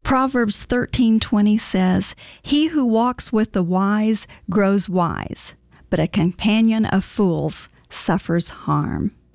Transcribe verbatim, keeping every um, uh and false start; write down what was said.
Proverbs thirteen twenty says, "He who walks with the wise grows wise, but a companion of fools suffers harm."